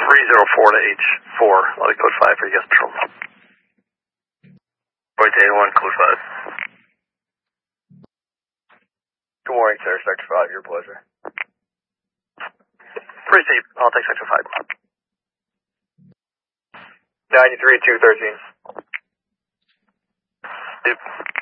304 to H4, latitude code 5 for guest patrol. Point A1, code 5. Good morning, sir. Sector 5, your pleasure. Pretty safe. I'll take Sector 5. 93-213. Yep.